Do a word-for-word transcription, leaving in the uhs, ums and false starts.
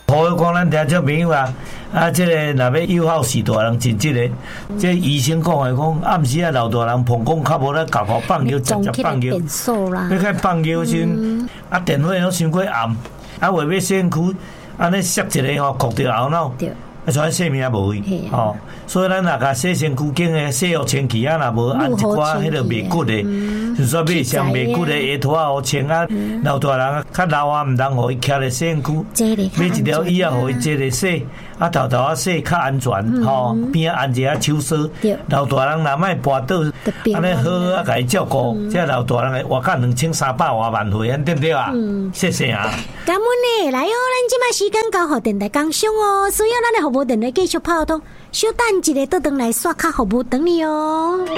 好讲咱听众朋友啊，啊，这个若要友好是大人真这个，这医生讲的讲，暗时啊老大人膀胱较无咧搞好放尿，直接放尿，要开放尿先，啊电话拢伤过暗，啊话要身躯，安尼塞一个吼，哭着后脑。啊，像性命也无去，吼，所以咱若甲洗身躯经诶洗浴清气啊，若无按一寡迄个袂骨诶，就说买上袂骨诶下拖啊，好穿啊，老大人较老啊，毋通互伊徛咧身躯，买一条椅啊，互伊坐咧洗，啊头头啊洗较安全，吼，边啊按一下手梳，老大人若莫跋倒，安尼好啊，甲伊照顾，即老大人诶活到两千三百外万岁，对不对啊？谢谢啊！ 感恩咧，来哦，咱即摆时间交互电台工商哦，需要咱诶服务电话继续泡通，稍等一下，倒转来刷卡服务等你哦。